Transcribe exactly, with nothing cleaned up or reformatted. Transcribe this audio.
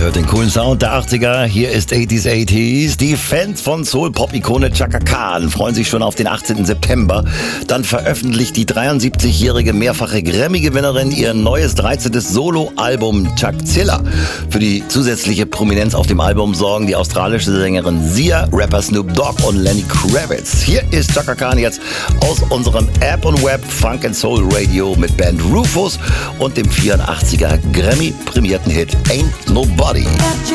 hört den coolen Sound der achtziger. Hier ist achtziger achtziger. Die Fans von Soul-Pop-Ikone Chaka Khan freuen sich schon auf den achtzehnten September. Dann veröffentlicht die dreiundsiebzigjährige mehrfache Grammy-Gewinnerin ihr neues dreizehntes Solo-Album Chakzilla. Für die zusätzliche Prominenz auf dem Album sorgen die australische Sängerin Sia, Rapper Snoop Dogg und Lenny Kravitz. Hier ist Chaka Khan jetzt aus unserem App und Web Funk and Soul Radio mit Band Rufus und dem vierundachtziger Grammy-prämierten Hit Ain't Nobody.